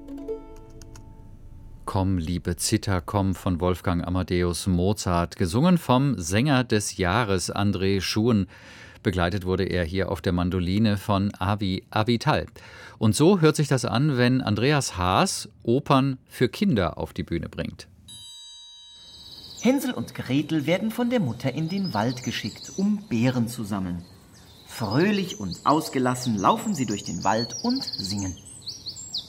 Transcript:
Komm, liebe Zither, komm von Wolfgang Amadeus Mozart, gesungen vom Sänger des Jahres André Schuhen. Begleitet wurde er hier auf der Mandoline von Avi Avital. Und so hört sich das an, wenn Andreas Haas Opern für Kinder auf die Bühne bringt. Hänsel und Gretel werden von der Mutter in den Wald geschickt, um Beeren zu sammeln. Fröhlich und ausgelassen laufen sie durch den Wald und singen.